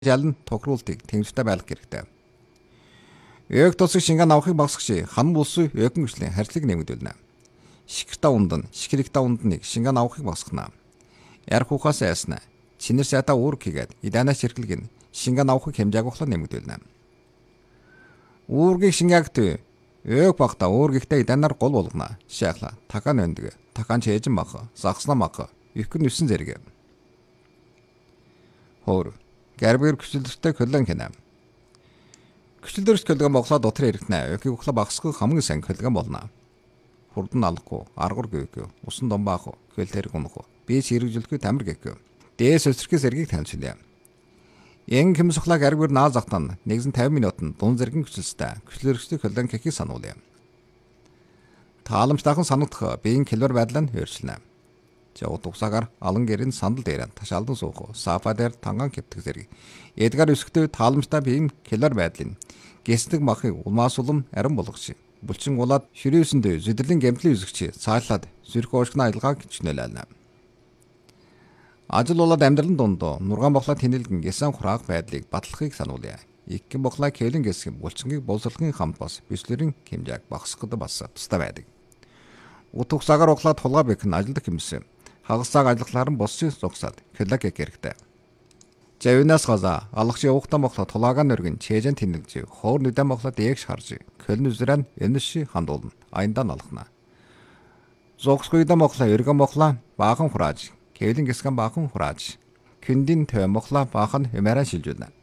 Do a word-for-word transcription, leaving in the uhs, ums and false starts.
Жалан тохируултыг тэмцэлтэй байлгах хэрэгтэй. Өг тусах шингэн авахыг багасгах хан улсын өкөн хүчлийн харьцлыг нэмэгдүүлнэ. Шикэртэ ундан, шикэрэгтэ ундныг шингэн авахыг багасгана. Ярх ухаас ясна. Чинэр сайта үүрэг хийгээд иданаас ширхлэг нь шингэн авахыг хэмжээг ухлаа нэмэгдүүлнэ. Үүргийг шингаагт өг багта үүргийгтээ иданаар гол болгоно. Жишээлбэл такан өндөг, такан чэжэн мах, загсна мах, ихгэн нүсэн зэрэг. Хоор Гэрбэр хүчлэлттэй көлөн хийнэ. Хүчлэлтэрс көлгөн боглоо дотор хэрэгтнэ. Өкийг ухлаа багасгах хамгийн сайн көлгөн болно. Хурдан алахгүй, аргар гүйг, усан домбаах, көлтэр гунах, бие хэрэгжүүлэхгүй тамир гэх. Дээс өсрөхөөс эргийг танилцуулъя. Эн хэмсухлаа гэрбэр наа захтан нэгэн тавин минутанд дун зэргийн хүчлэлттэй хүчлэлтэрс көлгөн гэхийг сануулъя. Тааламжтайхан санагдах биеийн калори байдлаа нь өөрчилнө. Жавд угсаагаар алан гэрэн сандал дээр ташаалдан суух, сафа дээр танган кэптэг зэрэг. Эдгээр өсгөтөд тааламжтай биеийн калори байдлын гэсдэг махыг улмаас улам арин болгоч. Булчин улаад ширээсэндээ зүдрэлийн гэмтлийн үзэгч цаалаад зүрх уушгины аялгааг хичнээлэнэ. Ажил болоод амьдралын дунд нургаан бохлоо тэнэлгэн гисэн хураах байдлыг батлахыг сануулъя. Игхэн бохлоо кэлэн гэсгэн булчингийг боловсролын хамт бас бичлэрийн хэмжээг багасгахад бас тустай байдаг. Ут угсаагаар ухлаад тулгаа бэхэн ажилдах хэмсэн. Хагасааг ажиллахлаар нь босч зогсоод кэлэг хэрэгтэй. Завинаас газа алгаш явахтан боглоо тулаагаа нөргөн чэжэн тэнэлж хоор нүдэн боглоо дээгш харж кэлэн үзрэн энэш хандуулна. Аяндаа налхна. Зогсгойдоо боглоо эргэн боглоо баахан хурааж, кэлэн гэсгэн баахан хурааж, күндин төв боглоо баахан хэмээрэн шилжүүлнэ.